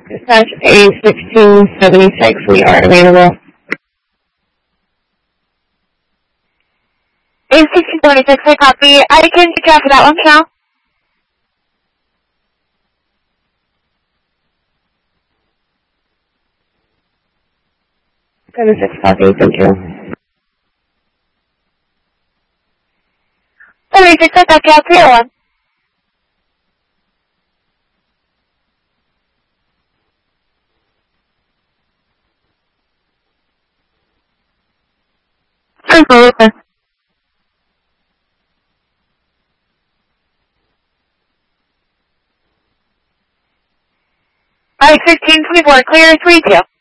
Dispatch A1676, we are available. A1676, I copy. I can take care of that one now. 76 copy, thank you. 76, I copy out 301. Okay. I-1624, clear 32.